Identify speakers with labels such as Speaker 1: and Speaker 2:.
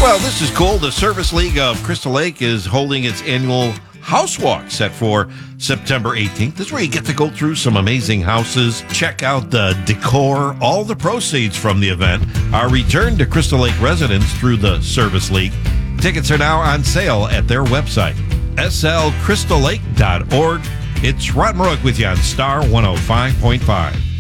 Speaker 1: Well, this is cool. The Service League of Crystal Lake is holding its annual House Walk set for September 18th. This is where you get to go through some amazing houses, check out the decor. All the proceeds from the event are returned to Crystal Lake residents through the Service League. Tickets are now on sale at their website, slcrystallake.org. It's Ron Marook with you on Star 105.5.